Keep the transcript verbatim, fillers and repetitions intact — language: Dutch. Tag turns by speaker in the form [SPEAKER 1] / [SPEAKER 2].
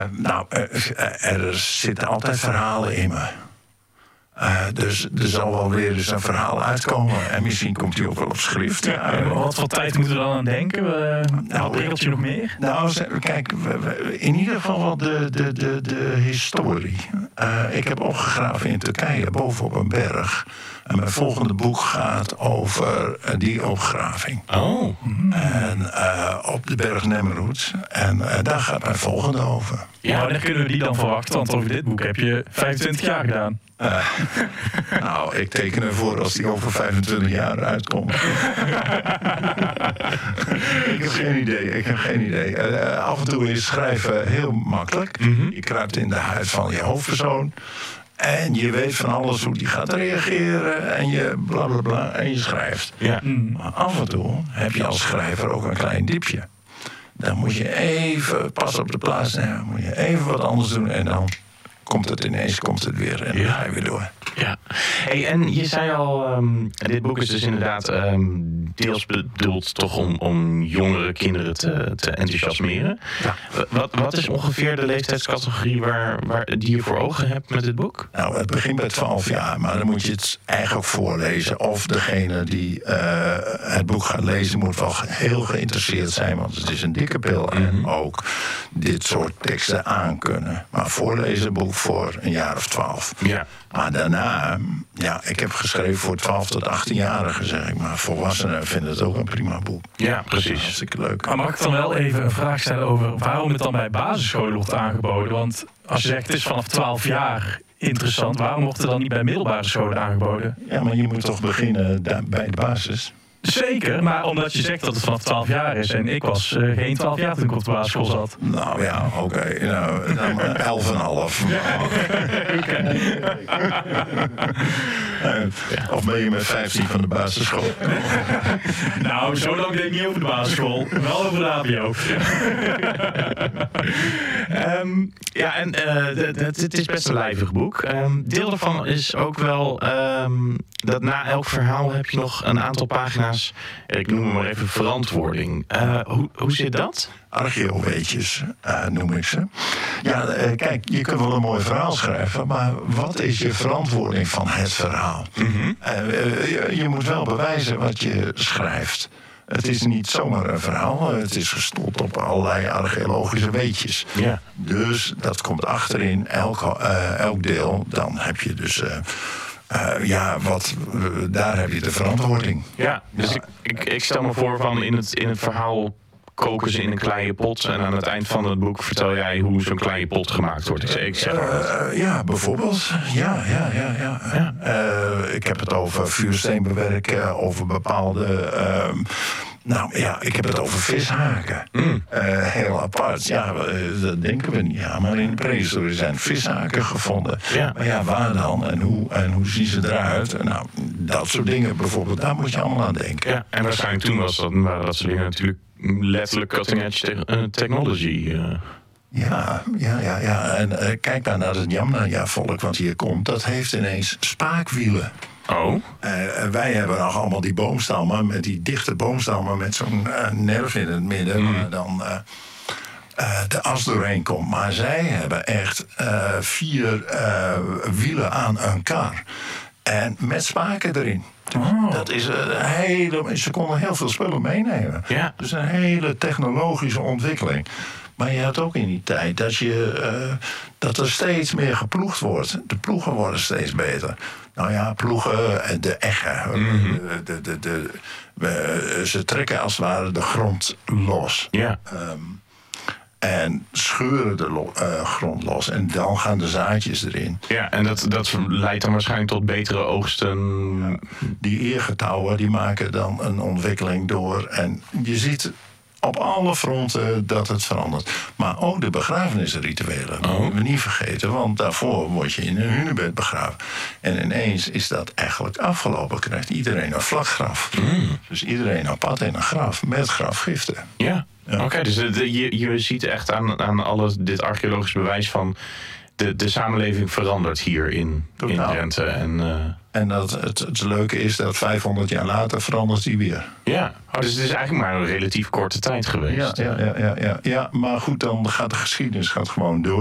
[SPEAKER 1] Nou, er, er zitten altijd verhalen in me. Uh, dus er zal wel weer eens een verhaal uitkomen. En misschien komt hij ook wel op schrift.
[SPEAKER 2] Ja, uh, wat voor tijd moeten we dan aan denken? Uh, nou, wat regelt je nog meer?
[SPEAKER 1] Nou, kijk, in ieder geval wel de, de, de, de historie. Uh, ik heb opgegraven in Turkije, bovenop een berg. En mijn volgende boek gaat over die opgraving.
[SPEAKER 3] Oh.
[SPEAKER 1] En uh, op de berg Nemrut. En uh, daar gaat mijn volgende over.
[SPEAKER 2] Ja, wanneer kunnen we die dan verwachten? Want over dit boek heb je vijfentwintig jaar gedaan.
[SPEAKER 1] Uh, nou, ik teken ervoor als die over vijfentwintig jaar uitkomt. ik heb geen idee. Ik heb geen idee. Uh, af en toe is schrijven heel makkelijk. Mm-hmm. Je kruipt in de huid van je hoofdpersoon. En je weet van alles hoe die gaat reageren. En je bla bla bla. En je schrijft.
[SPEAKER 3] Ja.
[SPEAKER 1] Mm. Maar af en toe heb je als schrijver ook een klein diepje. Dan moet je even pas op de plaats nemen. Moet je even wat anders doen. En dan komt het ineens, komt het weer. En dan ga je weer door.
[SPEAKER 3] Ja. Hey, en je zei al, um, dit boek is dus inderdaad um, deels bedoeld toch om, om jongere kinderen te, te enthousiasmeren. Ja. Wat, wat is ongeveer de leeftijdscategorie waar, waar, die je voor ogen hebt met dit boek?
[SPEAKER 1] Nou, het begint bij twaalf jaar, maar dan moet je het eigenlijk voorlezen. Of degene die uh, het boek gaat lezen moet wel heel geïnteresseerd zijn, want het is een dikke pil mm-hmm. en ook dit soort teksten aankunnen. Maar voorlezen een boek voor een jaar of twaalf.
[SPEAKER 3] Ja.
[SPEAKER 1] Maar daarna, ja, ik heb geschreven voor twaalf tot achttienjarigen, zeg ik. Maar volwassenen vinden het ook een prima boek.
[SPEAKER 3] Ja, precies.
[SPEAKER 1] Hartstikke leuk.
[SPEAKER 2] Maar mag ik dan wel even een vraag stellen over waarom het dan bij basisscholen wordt aangeboden? Want als je zegt het is vanaf twaalf jaar interessant, waarom wordt het dan niet bij middelbare scholen aangeboden?
[SPEAKER 1] Ja, maar je moet toch beginnen daar, bij de basis.
[SPEAKER 2] Zeker, maar omdat je zegt dat het vanaf twaalf jaar is. En ik was uh, geen twaalf jaar toen ik op de basisschool zat.
[SPEAKER 1] Nou ja, oké. Okay. Nou, dan elf en half. Of ben je met vijftien van de basisschool?
[SPEAKER 2] Nou, zo lang denk ik niet over de basisschool. Wel over de H B O.
[SPEAKER 3] um, ja, en uh, het is best een lijvig boek. Um, deel daarvan is ook wel um, dat na elk verhaal heb je nog een aantal pagina's. Ik noem het maar even verantwoording. Uh, hoe, hoe zit dat?
[SPEAKER 1] Archeoweetjes uh, noem ik ze. Ja, uh, kijk, je kunt wel een mooi verhaal schrijven, maar wat is je verantwoording van het verhaal? Mm-hmm. Uh, je, je moet wel bewijzen wat je schrijft. Het is niet zomaar een verhaal. Het is gestoeld op allerlei archeologische weetjes.
[SPEAKER 3] Ja.
[SPEAKER 1] Dus dat komt achterin elk, uh, elk deel. Dan heb je dus... Uh, Uh, ja, wat, uh, daar heb je de verantwoording.
[SPEAKER 3] Ja, dus ja. Ik, ik, ik stel me voor van in het, in het verhaal koken ze in een kleine pot. En aan het eind van het boek vertel jij hoe zo'n kleine pot gemaakt wordt. Ik, ik zeg maar
[SPEAKER 1] uh, ja, bijvoorbeeld. Ja, ja, ja. ja. ja. Uh, ik heb het over vuursteen bewerken, over bepaalde... Uh, Nou ja, ik heb het over vishaken. Mm. Uh, heel apart. Ja, uh, dat denken we niet aan. Maar in de prehistorie zijn vishaken gevonden. Ja. Maar ja, waar dan? En hoe, en hoe zien ze eruit? Nou, dat soort dingen bijvoorbeeld. Daar moet je allemaal aan denken.
[SPEAKER 3] Ja, en waarschijnlijk toen was dat, waren dat soort dingen natuurlijk letterlijk cutting-edge te- uh, technology. Uh.
[SPEAKER 1] Ja, ja, ja, ja. En uh, kijk daar naar het Yamnaya-volk wat hier komt. Dat heeft ineens spaakwielen.
[SPEAKER 3] Oh.
[SPEAKER 1] Uh, wij hebben nog allemaal die boomstammen, met die dichte boomstammen met zo'n uh, nerf in het midden, mm. waar dan uh, uh, de as doorheen komt. Maar zij hebben echt uh, vier uh, wielen aan een kar. En met spaken erin. Oh. Dat is een hele. Ze konden heel veel spullen meenemen.
[SPEAKER 3] Ja.
[SPEAKER 1] Dus een hele technologische ontwikkeling. Maar je had ook in die tijd dat, je, uh, dat er steeds meer geploegd wordt. De ploegen worden steeds beter. Nou ja, ploegen en de eggen. Mm-hmm. De, de, de, de, ze trekken als het ware de grond los.
[SPEAKER 3] Ja.
[SPEAKER 1] Um, en scheuren de lo- uh, grond los. En dan gaan de zaadjes erin.
[SPEAKER 3] Ja, en dat, dat leidt dan waarschijnlijk tot betere oogsten.
[SPEAKER 1] Ja, die eergetouwen die maken dan een ontwikkeling door. En je ziet op alle fronten dat het verandert. Maar ook de begrafenisrituelen. Dat moeten we niet vergeten. Want daarvoor word je in een hunebed begraven. En ineens is dat eigenlijk afgelopen. Krijgt iedereen een vlak graf. Mm. Dus iedereen apart in een graf met grafgiften.
[SPEAKER 3] Ja, ja. Oké. Okay, dus de, je, je ziet echt aan, aan alles dit archeologisch bewijs van... de, de samenleving verandert hier in, in
[SPEAKER 1] Totaal.
[SPEAKER 3] Drenthe. En, uh,
[SPEAKER 1] En dat, het, het leuke is dat vijfhonderd jaar later verandert die weer.
[SPEAKER 3] ja, oh, dus het is eigenlijk maar een relatief korte tijd geweest.
[SPEAKER 1] Ja, ja, ja, ja, ja. ja, maar goed, dan gaat de geschiedenis gaat gewoon door.